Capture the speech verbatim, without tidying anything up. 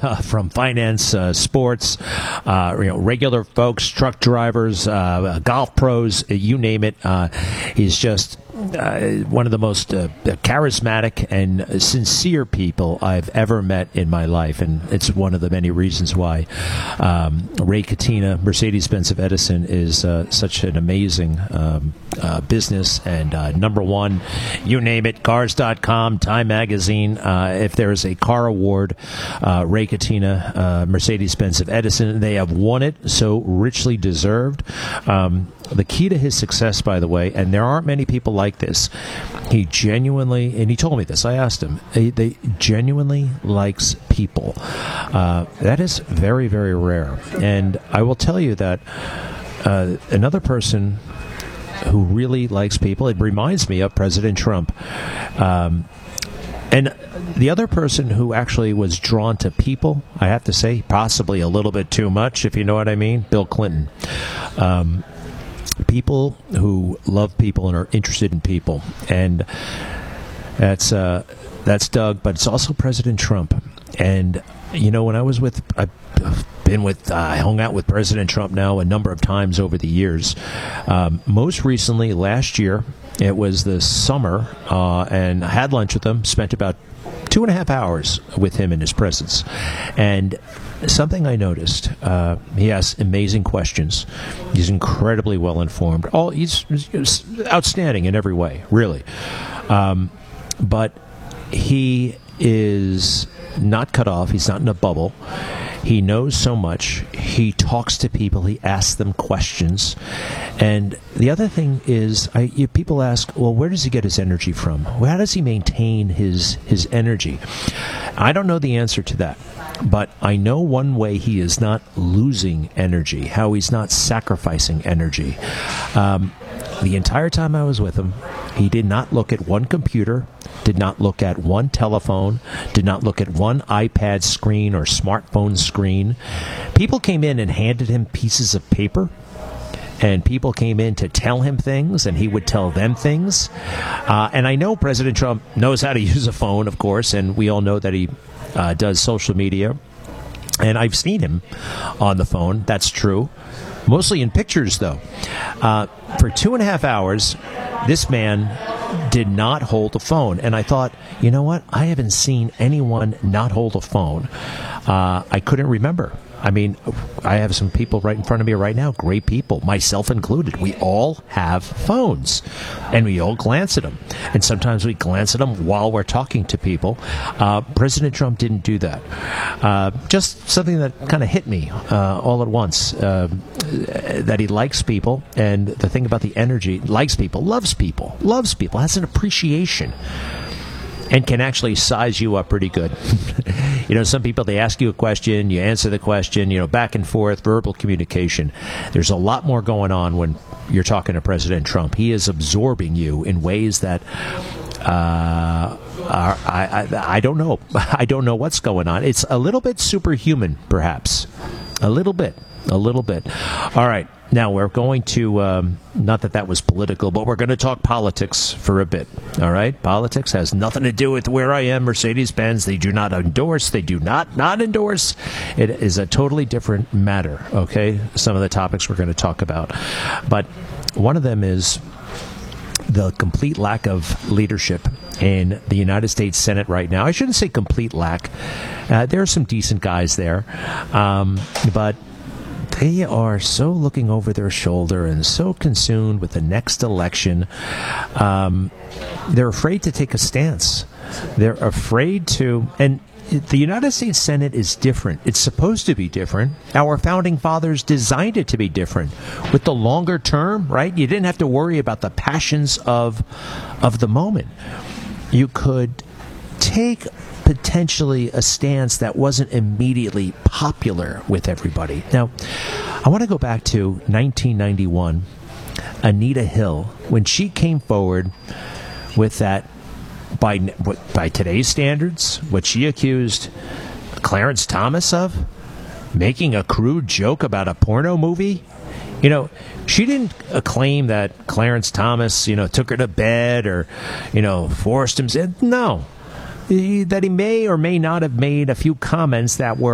uh, from finance, uh, sports, uh, you know, regular folks, truck drivers, uh, golf pros, you name it. Uh, he's just Uh, one of the most uh, charismatic and sincere people I've ever met in my life, and it's one of the many reasons why um, Ray Catena, Mercedes-Benz of Edison, is uh, such an amazing um, uh, business and uh, number one, you name it, cars dot com, Time Magazine. Uh, if there is a car award, uh, Ray Catena, uh, Mercedes-Benz of Edison, they have won it, so richly deserved. Um, the key to his success, by the way, and there aren't many people like this, he genuinely, and he told me this, I asked him, he, they genuinely likes people. Uh, that is very, very rare. And I will tell you that uh, another person who really likes people, it reminds me of President Trump. Um, and the other person who actually was drawn to people, I have to say, possibly a little bit too much, if you know what I mean, Bill Clinton. Um, people who love people and are interested in people. And that's uh, that's Doug, but it's also President Trump. And, you know, when I was with, I've been with, uh, I hung out with President Trump now a number of times over the years. Um, most recently, last year, it was the summer, uh, and I had lunch with him, spent about two and a half hours with him in his presence. And something I noticed, uh, he asks amazing questions. He's incredibly well informed. All he's, he's outstanding in every way, really. Um, but he is not cut off. He's not in a bubble. He knows so much. He talks to people. He asks them questions. And the other thing is, I, you, people ask, well, where does he get his energy from? Well, how does he maintain his his energy? I don't know the answer to that. But I know one way he is not losing energy, how he's not sacrificing energy. Um, the entire time I was with him, he did not look at one computer, did not look at one telephone, did not look at one iPad screen or smartphone screen. People came in and handed him pieces of paper, and people came in to tell him things, and he would tell them things. Uh, and I know President Trump knows how to use a phone, of course, and we all know that he uh, does social media. And I've seen him on the phone. That's true. Mostly in pictures, though. Uh, for two and a half hours, this man did not hold a phone. And I thought, you know what? I haven't seen anyone not hold a phone. Uh, I couldn't remember. I mean, I have some people right in front of me right now, great people, myself included. We all have phones, and we all glance at them. And sometimes we glance at them while we're talking to people. Uh, President Trump didn't do that. Uh, just something that kind of hit me uh, all at once, uh, that he likes people. And the thing about the energy, likes people, loves people, loves people, has an appreciation, and can actually size you up pretty good. You know, some people, they ask you a question, you answer the question, you know, back and forth, verbal communication. There's a lot more going on when you're talking to President Trump. He is absorbing you in ways that uh, are, I, I, I don't know. I don't know what's going on. It's a little bit superhuman, perhaps. A little bit. A little bit. All right. Now, we're going to, um, not that that was political, but we're going to talk politics for a bit, all right? Politics has nothing to do with where I am, Mercedes-Benz. They do not endorse. They do not not endorse. It is a totally different matter, okay? Some of the topics we're going to talk about. But one of them is the complete lack of leadership in the United States Senate right now. I shouldn't say complete lack. Uh, there are some decent guys there, um, but they are so looking over their shoulder and so consumed with the next election. Um, they're afraid to take a stance. They're afraid to, and the United States Senate is different. It's supposed to be different. Our founding fathers designed it to be different. With the longer term, right? You didn't have to worry about the passions of of the moment. You could take potentially a stance that wasn't immediately popular with everybody. Now, I want to go back to nineteen ninety-one, Anita Hill, when she came forward with that, by by today's standards, what she accused Clarence Thomas of, making a crude joke about a porno movie. You know, she didn't uh, claim that Clarence Thomas, you know, took her to bed or, you know, forced him. No. That he may or may not have made a few comments that were